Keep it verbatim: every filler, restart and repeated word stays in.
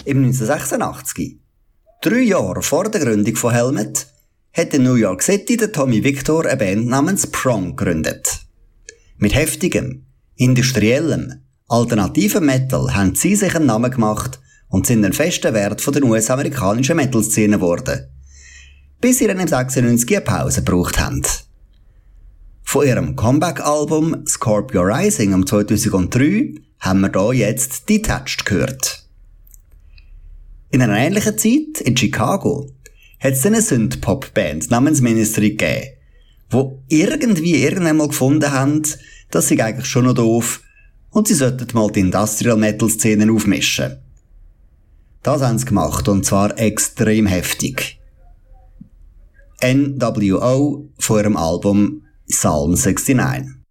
im neunzehnhundertsechsundachtzig, drei Jahre vor der Gründung von Helmet, hat in New York City der Tommy Victor eine Band namens Prong gegründet. Mit heftigem, industriellem, alternativen Metal haben sie sich einen Namen gemacht und sind ein fester Wert von der U S-amerikanischen Metal-Szene geworden. Bis sie dann im sechsundneunzig eine Pause gebraucht haben. Von ihrem Comeback-Album Scorpio Rising um zweitausenddrei haben wir hier jetzt Detached gehört. In einer ähnlichen Zeit, in Chicago, hat es eine Synth-Pop-Band namens Ministry gegeben, wo irgendwie irgendwann mal gefunden haben, dass sie eigentlich schon noch doof und sie sollten mal die Industrial-Metal-Szenen aufmischen. Das haben sie gemacht, und zwar extrem heftig. N W O von ihrem Album Psalm neunundsechzig.